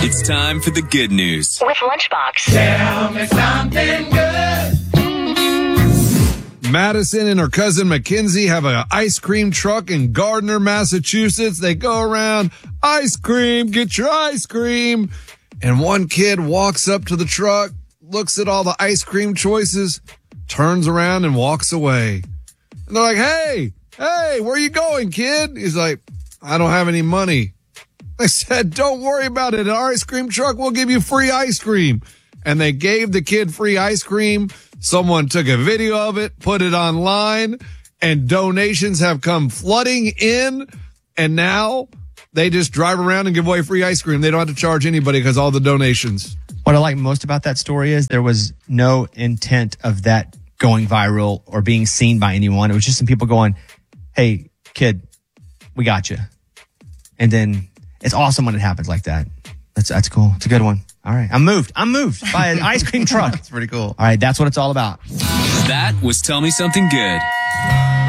It's time for the good news with Lunchbox. Tell me something good. Madison and her cousin Mackenzie have an ice cream truck in Gardner, Massachusetts. They go around, ice cream, get your ice cream. And one kid walks up to the truck, looks at all the ice cream choices, turns around and walks away. And they're like, hey, where you going, kid? He's like, I don't have any money. I said, don't worry about it. At our ice cream truck, we'll give you free ice cream. And they gave the kid free ice cream. Someone took a video of it, put it online, and donations have come flooding in. And now they just drive around and give away free ice cream. They don't have to charge anybody because all the donations. What I like most about that story is there was no intent of that going viral or being seen by anyone. It was just some people going, hey, kid, we got you. And then it's awesome when it happens like that. That's cool. It's a good one. All right. I'm moved by an ice cream truck. That's pretty cool. All right. That's what it's all about. That was Tell Me Something Good.